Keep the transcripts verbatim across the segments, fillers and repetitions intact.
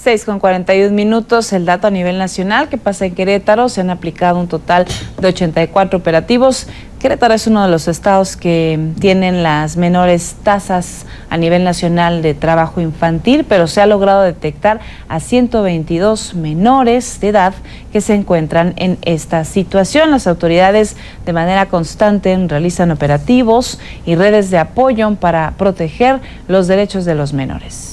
seis con cuarenta y un minutos, el dato a nivel nacional que pasa en Querétaro. Se han aplicado un total de ochenta y cuatro operativos. Querétaro es uno de los estados que tienen las menores tasas a nivel nacional de trabajo infantil, pero se ha logrado detectar a ciento veintidós menores de edad que se encuentran en esta situación. Las autoridades de manera constante realizan operativos y redes de apoyo para proteger los derechos de los menores.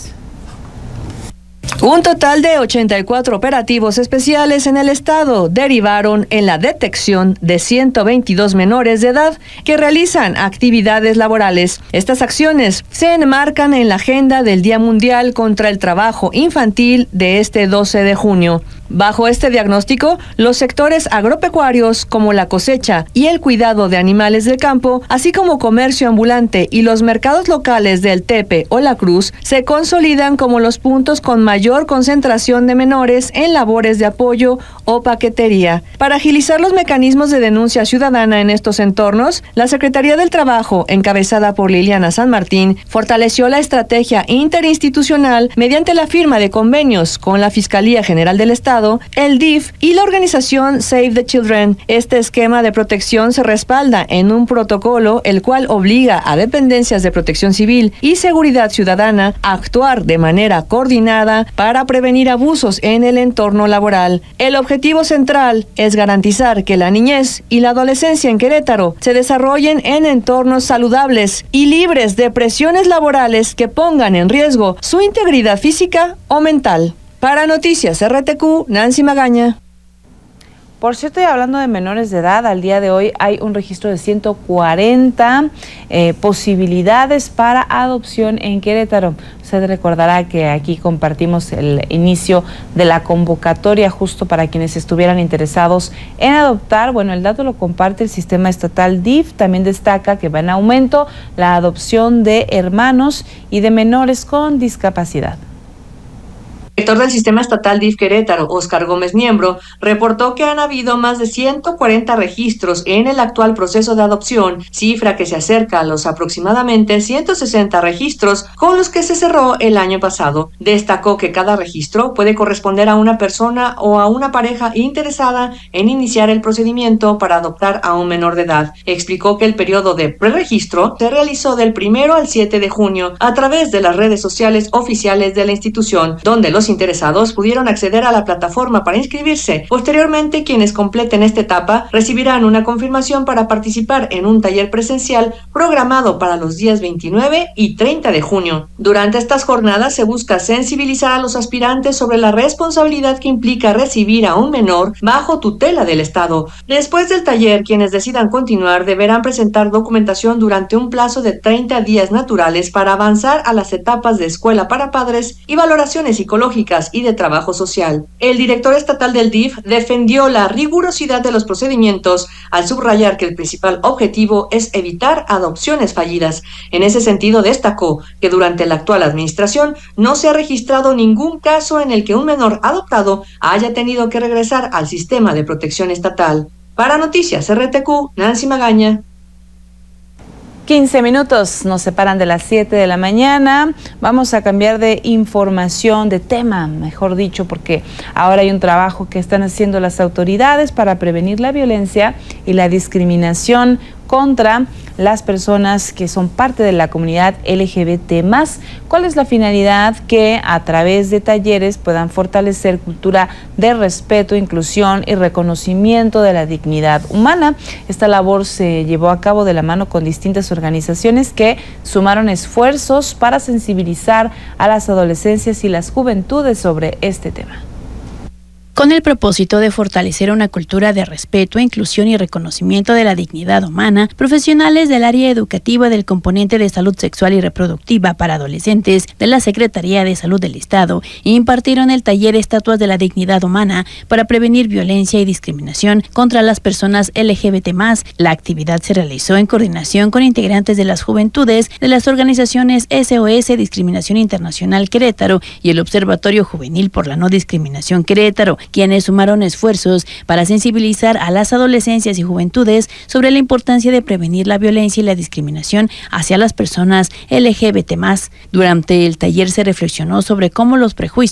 Un total de ochenta y cuatro operativos especiales en el estado derivaron en la detección de ciento veintidós menores de edad que realizan actividades laborales. Estas acciones se enmarcan en la agenda del Día Mundial contra el Trabajo Infantil de este doce de junio. Bajo este diagnóstico, los sectores agropecuarios como la cosecha y el cuidado de animales del campo, así como comercio ambulante y los mercados locales del Tepe o La Cruz, se consolidan como los puntos con mayor concentración de menores en labores de apoyo o paquetería. Para agilizar los mecanismos de denuncia ciudadana en estos entornos, la Secretaría del Trabajo, encabezada por Liliana San Martín, fortaleció la estrategia interinstitucional mediante la firma de convenios con la Fiscalía General del Estado, el D I F y la organización Save the Children. Este esquema de protección se respalda en un protocolo el cual obliga a dependencias de protección civil y seguridad ciudadana a actuar de manera coordinada para prevenir abusos en el entorno laboral. El objetivo central es garantizar que la niñez y la adolescencia en Querétaro se desarrollen en entornos saludables y libres de presiones laborales que pongan en riesgo su integridad física o mental. Para Noticias R T Q, Nancy Magaña. Por cierto, y hablando de menores de edad, al día de hoy hay un registro de ciento cuarenta eh, posibilidades para adopción en Querétaro. Usted recordará que aquí compartimos el inicio de la convocatoria justo para quienes estuvieran interesados en adoptar. Bueno, el dato lo comparte el sistema estatal D I F. También destaca que va en aumento la adopción de hermanos y de menores con discapacidad. El director del Sistema Estatal D I F Querétaro, Óscar Gómez Niembro, reportó que han habido más de ciento cuarenta registros en el actual proceso de adopción, cifra que se acerca a los aproximadamente ciento sesenta registros con los que se cerró el año pasado. Destacó que cada registro puede corresponder a una persona o a una pareja interesada en iniciar el procedimiento para adoptar a un menor de edad. Explicó que el periodo de preregistro se realizó del primero al siete de junio a través de las redes sociales oficiales de la institución, donde los interesados pudieron acceder a la plataforma para inscribirse. Posteriormente, quienes completen esta etapa recibirán una confirmación para participar en un taller presencial programado para los días veintinueve y treinta de junio. Durante estas jornadas se busca sensibilizar a los aspirantes sobre la responsabilidad que implica recibir a un menor bajo tutela del Estado. Después del taller, quienes decidan continuar deberán presentar documentación durante un plazo de treinta días naturales para avanzar a las etapas de escuela para padres y valoraciones psicológicas y de trabajo social. El director estatal del D I F defendió la rigurosidad de los procedimientos al subrayar que el principal objetivo es evitar adopciones fallidas. En ese sentido, destacó que durante la actual administración no se ha registrado ningún caso en el que un menor adoptado haya tenido que regresar al sistema de protección estatal. Para Noticias R T Q, Nancy Magaña. quince minutos nos separan de las siete de la mañana. Vamos a cambiar de información, de tema, mejor dicho, porque ahora hay un trabajo que están haciendo las autoridades para prevenir la violencia y la discriminación contra las personas que son parte de la comunidad L G B T más. ¿Cuál es la finalidad? Que a través de talleres puedan fortalecer cultura de respeto, inclusión y reconocimiento de la dignidad humana. Esta labor se llevó a cabo de la mano con distintas organizaciones que sumaron esfuerzos para sensibilizar a las adolescencias y las juventudes sobre este tema. Con el propósito de fortalecer una cultura de respeto, inclusión y reconocimiento de la dignidad humana, profesionales del área educativa del componente de salud sexual y reproductiva para adolescentes de la Secretaría de Salud del Estado impartieron el taller Estatuas de la Dignidad Humana para prevenir violencia y discriminación contra las personas L G B T más. La actividad se realizó en coordinación con integrantes de las juventudes de las organizaciones S O S Discriminación Internacional Querétaro y el Observatorio Juvenil por la No Discriminación Querétaro, quienes sumaron esfuerzos para sensibilizar a las adolescencias y juventudes sobre la importancia de prevenir la violencia y la discriminación hacia las personas L G B T más. Durante el taller se reflexionó sobre cómo los prejuicios